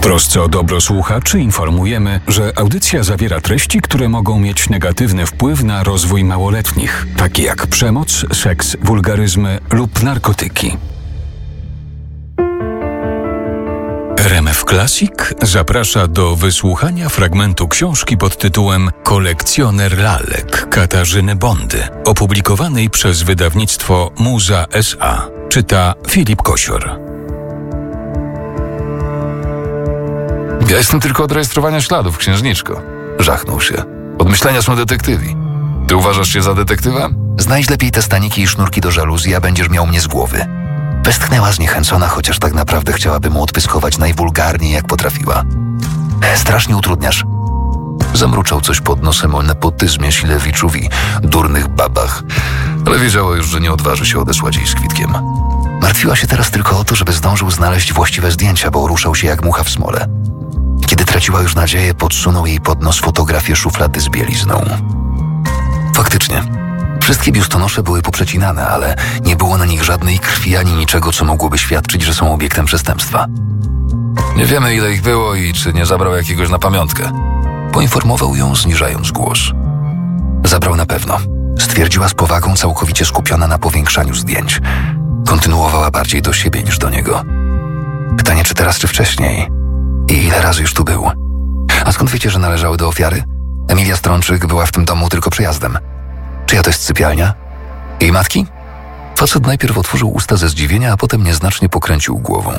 trosce o dobro słuchaczy informujemy, że audycja zawiera treści, które mogą mieć negatywny wpływ na rozwój małoletnich, takie jak przemoc, seks, wulgaryzmy lub narkotyki. RMF Classic zaprasza do wysłuchania fragmentu książki pod tytułem Kolekcjoner lalek Katarzyny Bondy, opublikowanej przez wydawnictwo Muza S.A. Czyta Filip Kosior. Ja jestem tylko od rejestrowania śladów, księżniczko. Żachnął się. Od myślenia są detektywi. Ty uważasz się za detektywa? Znajdź lepiej te staniki i sznurki do żaluzji, a będziesz miał mnie z głowy. Westchnęła zniechęcona, chociaż tak naprawdę chciałaby mu odpyskować najwulgarniej, jak potrafiła. Strasznie utrudniasz. Zamruczał coś pod nosem o nepotyzmie Silewiczów i durnych babach, ale wiedziała już, że nie odważy się odesłać jej z kwitkiem. Martwiła się teraz tylko o to, żeby zdążył znaleźć właściwe zdjęcia, bo ruszał się jak mucha w smole. Kiedy traciła już nadzieję, podsunął jej pod nos fotografię szuflady z bielizną. Faktycznie, wszystkie biustonosze były poprzecinane, ale nie było na nich żadnej krwi ani niczego, co mogłoby świadczyć, że są obiektem przestępstwa. Nie wiemy, ile ich było i czy nie zabrał jakiegoś na pamiątkę. Poinformował ją, zniżając głos. Zabrał na pewno. Stwierdziła z powagą, całkowicie skupiona na powiększaniu zdjęć. Kontynuowała bardziej do siebie niż do niego. Pytanie, czy teraz, czy wcześniej? I ile razy już tu był? A skąd wiecie, że należały do ofiary? Emilia Strączyk była w tym domu tylko przejazdem. Czyja to jest sypialnia? Jej matki? Facet najpierw otworzył usta ze zdziwienia, a potem nieznacznie pokręcił głową.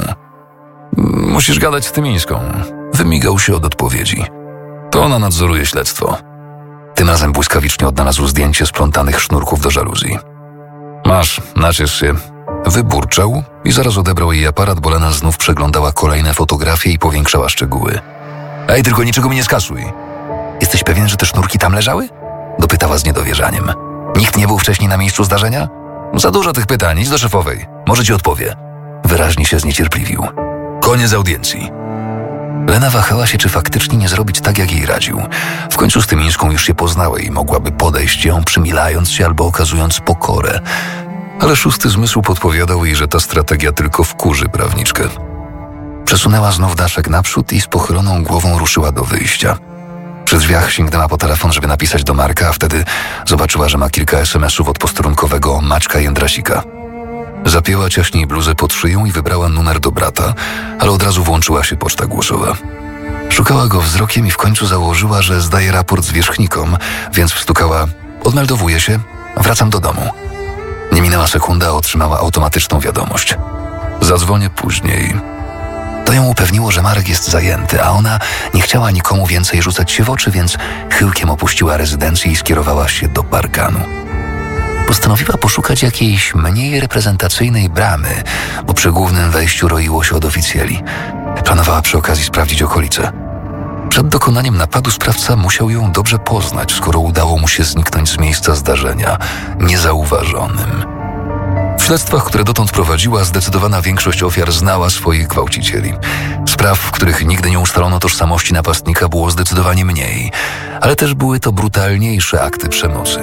Musisz gadać z Tymińską. Wymigał się od odpowiedzi. To ona nadzoruje śledztwo. Tym razem błyskawicznie odnalazł zdjęcie splątanych sznurków do żaluzji. Masz, naciesz się. Wyburczał i zaraz odebrał jej aparat, bo Lena znów przeglądała kolejne fotografie i powiększała szczegóły. Ej, tylko niczego mi nie skasuj. Jesteś pewien, że te sznurki tam leżały? Dopytała z niedowierzaniem. Nikt nie był wcześniej na miejscu zdarzenia? Za dużo tych pytań, idź do szefowej. Może ci odpowie. Wyraźnie się zniecierpliwił. Koniec audiencji. Lena wahała się, czy faktycznie nie zrobić tak, jak jej radził. W końcu z Tymińską już się poznały i mogłaby podejść ją, przymilając się albo okazując pokorę. Ale szósty zmysł podpowiadał jej, że ta strategia tylko wkurzy prawniczkę. Przesunęła znów daszek naprzód i z pochyloną głową ruszyła do wyjścia. Przy drzwiach sięgnęła po telefon, żeby napisać do Marka, a wtedy zobaczyła, że ma kilka SMS-ów od posterunkowego Maćka Jędrasika. Zapięła ciaśniej bluzę pod szyją i wybrała numer do brata, ale od razu włączyła się poczta głosowa. Szukała go wzrokiem i w końcu założyła, że zdaje raport zwierzchnikom, więc wstukała: odmeldowuję się, wracam do domu. Nie minęła sekunda, a otrzymała automatyczną wiadomość: zadzwonię później. To ją upewniło, że Marek jest zajęty, a ona nie chciała nikomu więcej rzucać się w oczy, więc chyłkiem opuściła rezydencję i skierowała się do parkanu. Postanowiła poszukać jakiejś mniej reprezentacyjnej bramy, bo przy głównym wejściu roiło się od oficjeli. Planowała przy okazji sprawdzić okolice. Przed dokonaniem napadu sprawca musiał ją dobrze poznać, skoro udało mu się zniknąć z miejsca zdarzenia niezauważonym. W śledztwach, które dotąd prowadziła, zdecydowana większość ofiar znała swoich gwałcicieli. Spraw, w których nigdy nie ustalono tożsamości napastnika, było zdecydowanie mniej, ale też były to brutalniejsze akty przemocy.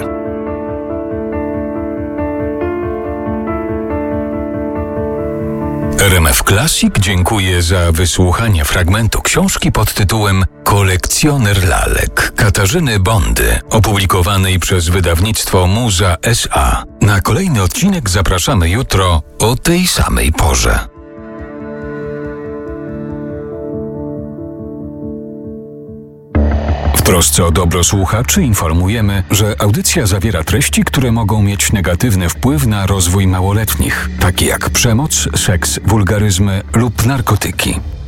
RMF Classic dziękuję za wysłuchanie fragmentu książki pod tytułem Kolekcjoner lalek Katarzyny Bondy, opublikowanej przez wydawnictwo Muza S.A. Na kolejny odcinek zapraszamy jutro o tej samej porze. W trosce o dobro słuchaczy informujemy, że audycja zawiera treści, które mogą mieć negatywny wpływ na rozwój małoletnich, takie jak przemoc, seks, wulgaryzmy lub narkotyki.